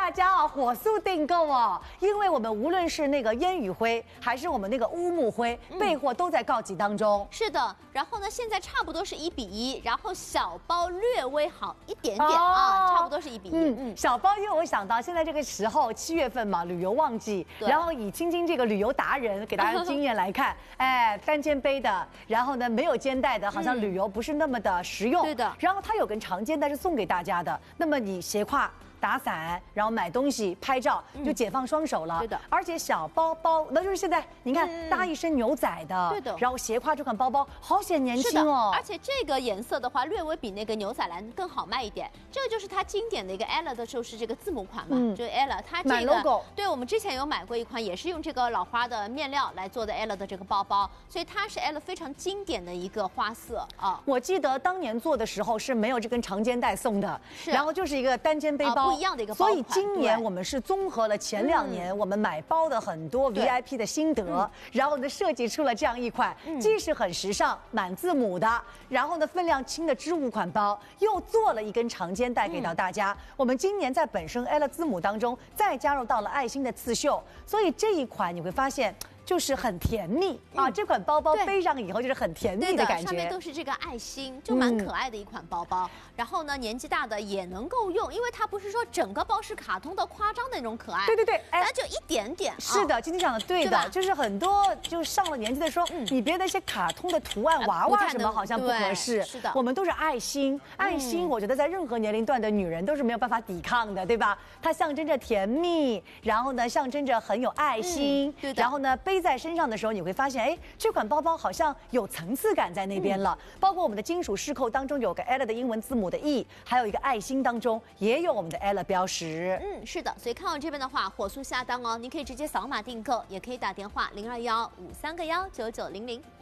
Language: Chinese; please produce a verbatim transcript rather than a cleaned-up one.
大家啊火速订购哦，因为我们无论是那个烟雨灰，还是我们那个乌木灰，备货都在告急当中。 是的，然后呢，现在差不多是一比一，然后小包略微好一点点、哦、啊，差不多是一比一。嗯嗯，小包，因为我想到现在这个时候，七月份嘛，旅游旺季，然后以青青这个旅游达人给大家的经验来看，哎，单肩背的，然后呢没有肩带的，好像旅游不是那么的实用。嗯、 对的。 然后它有根长肩带是送给大家的，那么你斜挎。打伞，然后买东西、拍照，就解放双手了。 对的， 而且小包包，那就是现在你看搭一身牛仔的， 对的， 然后斜挎这款包包，好显年轻哦。 而且这个颜色的话，略微比那个牛仔蓝更好卖一点。这个就是它经典的一个 Ella 的，就是这个字母款嘛，嗯、就是 Ella， 它这个 logo。 对，我们之前有买过一款，也是用这个老花的面料来做的 Ella 的这个包包，所以它是 Ella 非常经典的一个花色啊。 我记得当年做的时候是没有这根长肩带送的， 是， 然后就是一个单肩背包， 啊、不一样的一个包。 所以今年我们是综合了前两年我们买包的很多 V I P 的心得，嗯、然后呢设计出了这样一款，嗯、既是很时尚、满字母的，然后呢分量轻的织物款包，又做了一根长肩带给到大家。嗯、我们今年在本身 Ella 字母当中再加入到了爱心的刺绣，所以这一款你会发现。就是很甜蜜啊！嗯、这款包包背上以后就是很甜蜜的感觉， 上面都是这个爱心，就蛮可爱的一款包包。嗯、然后呢，年纪大的也能够用，因为它不是说整个包是卡通的夸张的那种可爱。 对对对， 哎，它就一点点。 是的，今天讲的对的，就是很多就上了年纪的说，嗯、你别那些卡通的图案娃娃什么好像不合适。 是的， 我们都是爱心，爱心，我觉得在任何年龄段的女人都是没有办法抵抗的，对吧？它象征着甜蜜，然后呢，象征着很有爱心， 嗯、对的。 然后呢，背在身上的时候。你会发现，哎，这款包包好像有层次感在那边了。嗯、包括我们的金属饰扣当中有个 Ella 的英文字母的 E， 还有一个爱心当中也有我们的 Ella 标识。 嗯，是的，所以看到这边的话，火速下单哦！你可以直接扫码订购，也可以打电话零二幺五三个幺九九零零。